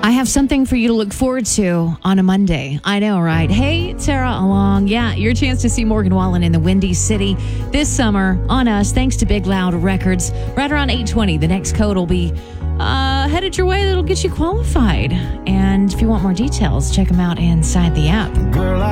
I have something for you to look forward to on a Monday. I know, right? Hey, Sarah Along. Yeah, your chance to see Morgan Wallen in the Windy City this summer on us, thanks to Big Loud Records. Right around 8:20, the next code will be headed your way that'll get you qualified. And if you want more details, check them out inside the app. Girl,